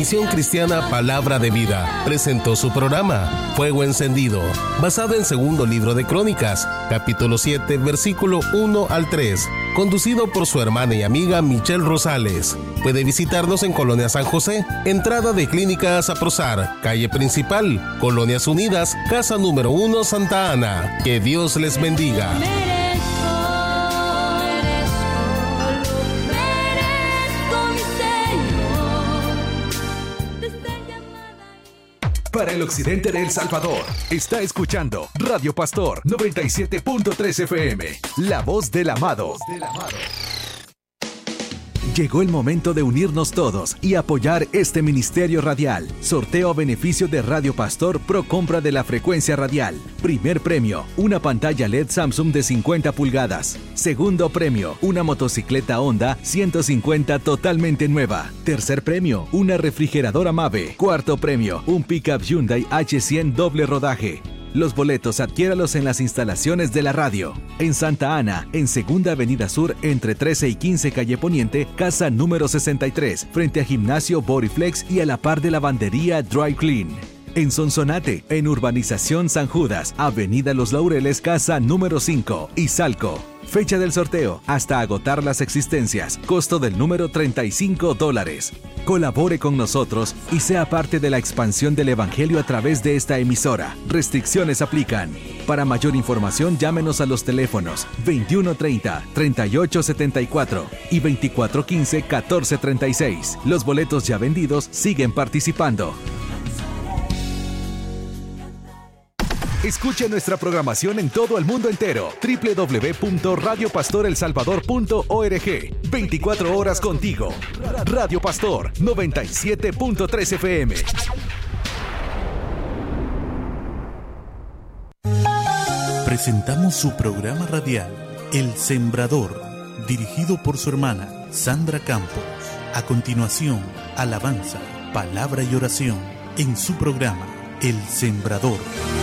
Misión Cristiana Palabra de Vida presentó su programa Fuego Encendido, basado en segundo libro de Crónicas, capítulo 7, versículo 1 al 3, conducido por su hermana y amiga Michelle Rosales. Puede visitarnos en Colonia San José, entrada de Clínicas Saprosar, calle principal, Colonias Unidas, casa número 1, Santa Ana. Que Dios les bendiga. Para el occidente de El Salvador, está escuchando Radio Pastor 97.3 FM, la voz del amado. Llegó el momento de unirnos todos y apoyar este ministerio radial. Sorteo a beneficio de Radio Pastor Pro compra de la frecuencia radial. Primer premio, una pantalla LED Samsung de 50 pulgadas. Segundo premio, una motocicleta Honda 150 totalmente nueva. Tercer premio, una refrigeradora Mave. Cuarto premio, un pickup Hyundai H100 doble rodaje. Los boletos adquiéralos en las instalaciones de la radio. En Santa Ana, en Segunda Avenida Sur, entre 13 y 15 Calle Poniente, casa número 63, frente a Gimnasio Bodyflex y a la par de Lavandería Dry Clean. En Sonsonate, en Urbanización San Judas, Avenida Los Laureles, casa número 5, Izalco. Fecha del sorteo, hasta agotar las existencias. Costo del número $35. Colabore con nosotros y sea parte de la expansión del Evangelio a través de esta emisora. Restricciones aplican. Para mayor información, llámenos a los teléfonos 2130-3874 y 2415-1436. Los boletos ya vendidos siguen participando. Escucha nuestra programación en todo el mundo entero. www.radiopastorelsalvador.org. 24 horas contigo. Radio Pastor 97.3 FM. Presentamos su programa radial, El Sembrador, dirigido por su hermana Sandra Campos. A continuación, alabanza, palabra y oración en su programa, El Sembrador.